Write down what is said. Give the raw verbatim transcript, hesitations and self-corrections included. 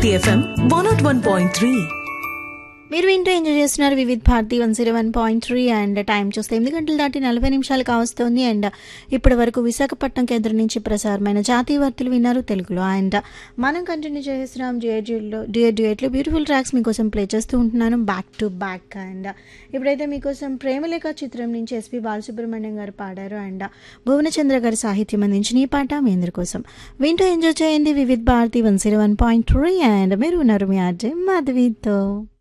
FM one not one point three. మీరు వింటూ enjoy చేస్తున్నారు Vividh Bharati one zero one point three. And time చూస్తే ఎనిమిది గంటలు దాటి నలభై నిమిషాలు కావస్తుంది. అండ్ ఇప్పటి వరకు విశాఖపట్నం కేంద్రం నుంచి ప్రసారమైన జాతీయ వార్తలు విన్నారు తెలుగులో. అండ్ మనం కంటిన్యూ చేస్తున్నాం డ్యూయట్లో డ్యూయట్ డ్యూయట్లో బ్యూటిఫుల్ ట్రాక్స్ మీకోసం ప్లే చేస్తూ ఉంటున్నాను బ్యాక్ టు బ్యాక్. అండ్ ఇప్పుడైతే మీకోసం ప్రేమలేఖ చిత్రం నుంచి ఎస్పి బాలసుబ్రహ్మణ్యం గారు పాడారు. అండ్ భువనచంద్ర గారి సాహిత్యం అందించిన ఈ పాట మీ అందరి కోసం వింటూ ఎంజాయ్ చేయండి Vividh Bharati one zero one point three. And మీరు ఉన్నారు మీ ఆర్జే మాధవితో.